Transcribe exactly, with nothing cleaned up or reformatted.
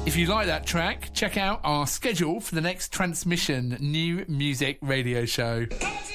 If you like that track, check out our schedule for the next Transmission New Music Radio Show.